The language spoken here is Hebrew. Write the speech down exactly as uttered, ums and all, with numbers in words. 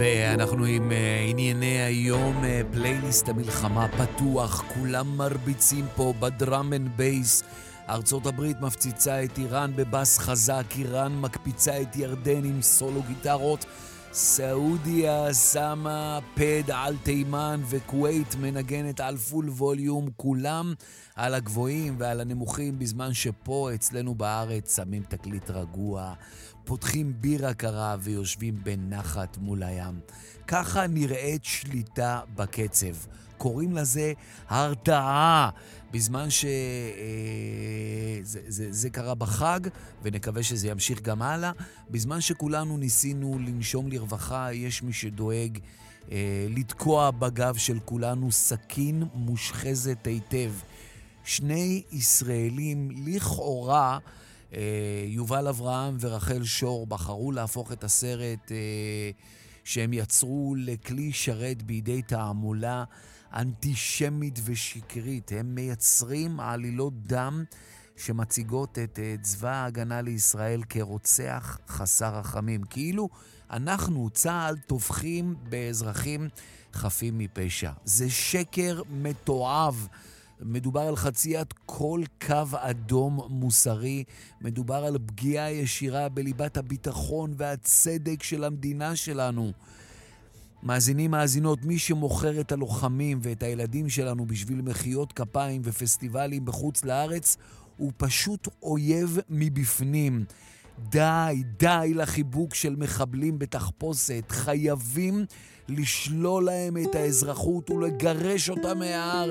ואנחנו עם uh, ענייני היום, uh, פלייליסט המלחמה פתוח, כולם מרביצים פה בדראם אנד בייס. ארצות הברית מפציצה את איראן בבאס חזק, איראן מקפיצה את ירדן עם סולו גיטרות, סעודיה שמה פד על תימן וכווית מנגנת על פול ווליום, כולם על הגבוהים ועל הנמוכים, בזמן שפה אצלנו בארץ שמים תקליט רגוע, פותחים בירה קרה ויושבים בנחת מול הים. ככה נראית שליטה בקצב. קוראים לזה הרתעה, בזמן ש... זה, זה, זה קרה בחג, ונקווה שזה ימשיך גם הלאה. בזמן שכולנו ניסינו לנשום לרווחה, יש מי שדואג אה, לתקוע בגב של כולנו סכין מושחזת היטב. שני ישראלים לכאורה, אה, יובל אברהם ורחל שור, בחרו להפוך את הסרט אה, שהם יצרו לכלי שרת בידי תעמולה אנטישמית ושקרית. הם מייצרים עלילות דם שמציגות את צבא ההגנה לישראל כרוצח חסר רחמים, כאילו אנחנו צה"ל טובחים באזרחים חפים מפשע. זה שקר מתועב. מדובר על חציית כל קו אדום מוסרי, מדובר על פגיעה ישירה בליבת הביטחון והצדק של המדינה שלנו. מאזינים, מאזינות, מי שמוכר את הלוחמים ואת הילדים שלנו בשביל מחיאות כפיים ופסטיבלים בחוץ לארץ, הוא פשוט אויב מבפנים. די, די לחיבוק של מחבלים בתחפושת. חייבים לשלול להם את האזרחות ולגרש אותם מהארץ.